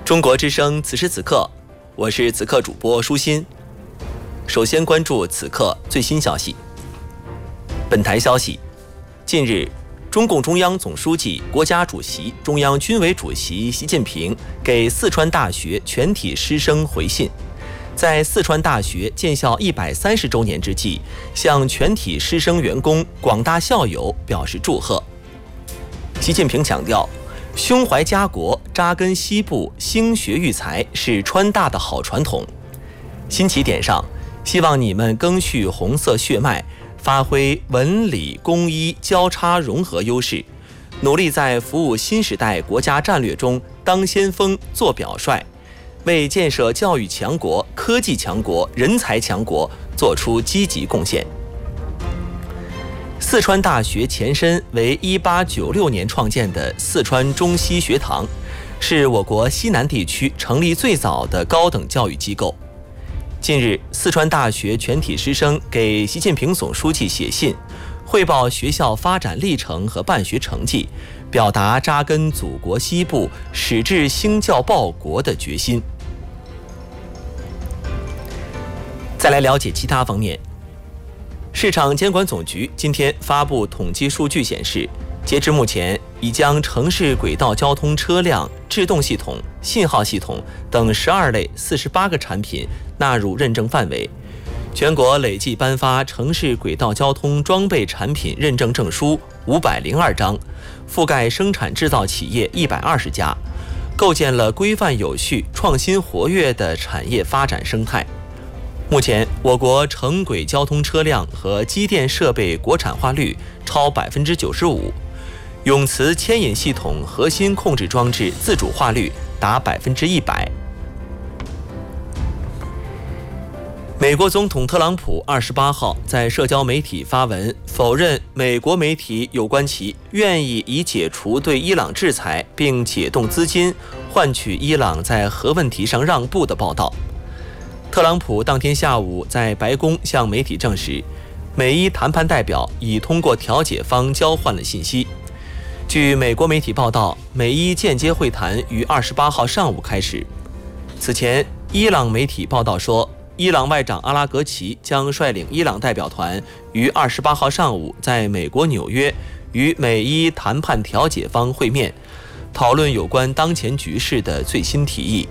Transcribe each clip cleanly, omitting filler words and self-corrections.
中国之声此时此刻，我是此刻主播舒心。首先关注此刻最新消息。本台消息，近日，中共中央总书记、国家主席、中央军委主席习近平给四川大学全体师生回信，在四川大学建校130周年之际，向全体师生员工、广大校友表示祝贺。习近平强调，胸怀家国、扎根西部、兴学育才是川大的好传统。新起点上，希望你们赓续红色血脉，发挥文理工医交叉融合优势，努力在服务新时代国家战略中当先锋、做表率，为建设教育强国、科技强国、人才强国做出积极贡献。四川大学前身为1896年创建的四川中西学堂，是我国西南地区成立最早的高等教育机构。近日，四川大学全体师生给习近平总书记写信，汇报学校发展历程和办学成绩，表达扎根祖国西部、矢志兴教报国的决心。再来了解其他方面。市场监管总局今天发布统计数据显示，截至目前，已将城市轨道交通车辆、制动系统、信号系统等12类48个产品纳入认证范围。全国累计颁发城市轨道交通装备产品认证证书502张，覆盖生产制造企业120家，构建了规范有序、创新活跃的产业发展生态。目前，我国城轨交通车辆和机电设备国产化率超95%，永磁牵引系统核心控制装置自主化率达100%。美国总统特朗普28号在社交媒体发文，否认美国媒体有关其愿意以解除对伊朗制裁并解冻资金，换取伊朗在核问题上让步的报道。特朗普当天下午在白宫向媒体证实，美伊谈判代表已通过调解方交换了信息。据美国媒体报道，美伊间接会谈于28号上午开始。此前，伊朗媒体报道说，伊朗外长阿拉格齐将率领伊朗代表团于28号上午在美国纽约与美伊谈判调解方会面，讨论有关当前局势的最新提议。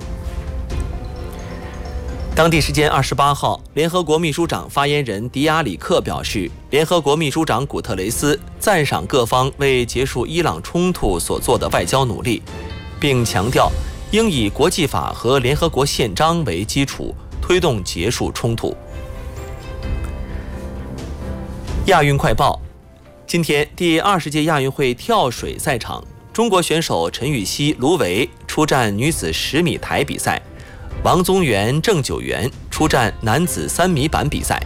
当地时间28号，联合国秘书长发言人迪亚里克表示，联合国秘书长古特雷斯赞赏各方为结束伊朗冲突所做的外交努力，并强调应以国际法和联合国宪章为基础，推动结束冲突。亚运快报，今天第20届亚运会跳水赛场，中国选手陈芋汐、卢维出战女子10米台比赛，王宗源、郑九元出战男子3米板比赛。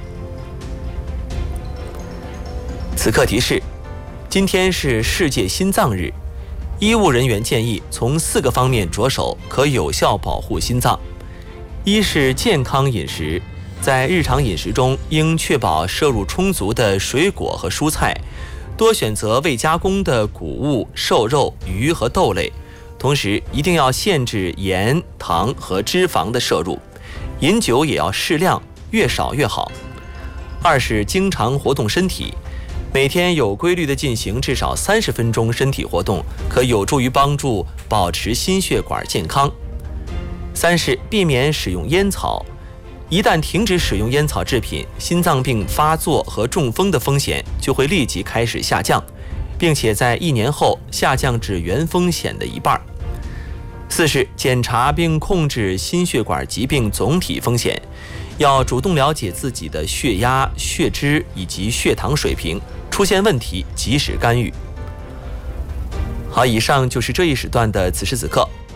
此刻提示，今天是世界心脏日，医务人员建议从4个方面着手，可有效保护心脏。一是健康饮食，在日常饮食中应确保摄入充足的水果和蔬菜，多选择未加工的谷物、瘦肉、鱼和豆类，同时一定要限制盐、糖和脂肪的摄入，饮酒也要适量，越少越好。二是经常活动身体，每天有规律地进行至少30分钟身体活动，可有助于帮助保持心血管健康。三是避免使用烟草，一旦停止使用烟草制品，心脏病发作和中风的风险就会立即开始下降，并且在1年后下降至原风险的1半。四是检查并控制心血管疾病总体风险，要主动了解自己的血压、血脂以及血糖水平，出现问题及时干预。好，以上就是这一时段的此时此刻，